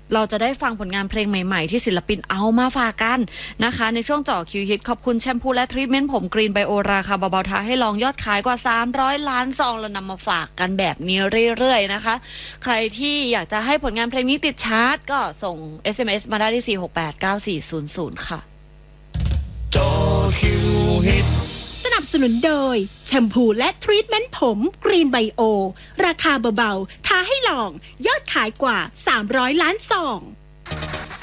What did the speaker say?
เราจะได้ฟังผลงานเพลงใหม่ๆที่ศิลปินเอามาฝากกันนะคะในช่วงเจาะคิวฮิตขอบคุณแชมพูและทรีทเมนต์ผมกรีนไบโอราคาเบาๆท้าให้ลองยอดขายกว่า300 ล้านซองเรานำมาฝากกันแบบนี้เรื่อยๆนะคะใครที่อยากจะให้ผลงานเพลงนี้ติดชาร์ตก็ส่ง SMS มาได้ที่4689400ค่ะเจาะคิวฮิตสนับสนุนโดยแชมพูและทรีทเมนต์ผมกรีนไบโอราคาเบาๆท้าให้ลองยอดขายกว่า300 ล้านซอง